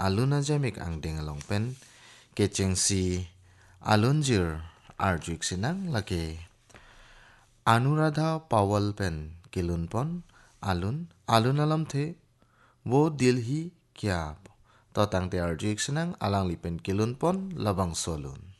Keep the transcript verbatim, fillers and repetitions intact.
aluna jamik ang dengalong pen keceng si alunjir arjuk sinang lake Anuradha Pawal pen kilun pon alun alun alam the wo dilhi kya totang te arjuk sinang alang lipen kilun pon labang solun.